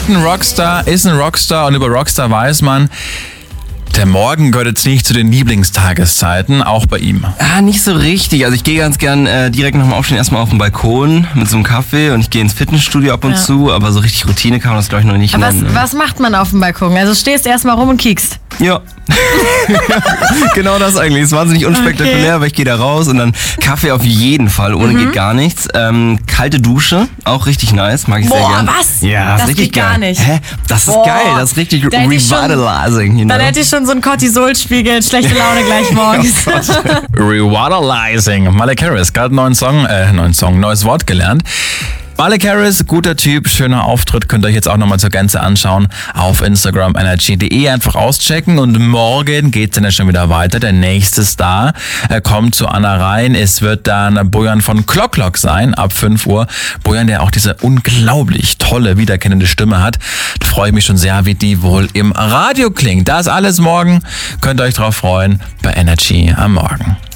Hat einen Rockstar, ist ein Rockstar und über Rockstar weiß man, der Morgen gehört jetzt nicht zu den Lieblingstageszeiten, auch bei ihm. Nicht so richtig. Also ich gehe ganz gern direkt nach dem Aufstehen erstmal auf den Balkon mit so einem Kaffee und ich gehe ins Fitnessstudio ab und zu, aber so richtig Routine kann man das glaube ich noch nicht nennen. Was macht man auf dem Balkon? Also stehst erstmal rum und kiekst? Ja. Genau das eigentlich. Ist wahnsinnig unspektakulär, aber ich gehe da raus und dann Kaffee auf jeden Fall, ohne geht gar nichts. Kalte Dusche, auch richtig nice, mag ich sehr gern. Boah, was? Ja, das richtig geht gar geil. nicht. Hä? Das ist geil, das ist richtig Da hätte ich revitalizing. Dann hätte ich schon so einen Cortisolspiegel, schlechte Laune gleich morgens. Revitalizing. Malik Harris, gerade neues Wort gelernt. Malik Harris, guter Typ, schöner Auftritt, könnt ihr euch jetzt auch nochmal zur Gänze anschauen auf Instagram energy.de, einfach auschecken und morgen geht's dann ja schon wieder weiter. Der nächste Star kommt zu Anna Rein. Es wird dann Bojan von Clock sein, ab 5 Uhr. Bojan, der auch diese unglaublich tolle, wiedererkennende Stimme hat. Da freue ich mich schon sehr, wie die wohl im Radio klingt. Das alles morgen, könnt ihr euch drauf freuen bei Energy am Morgen.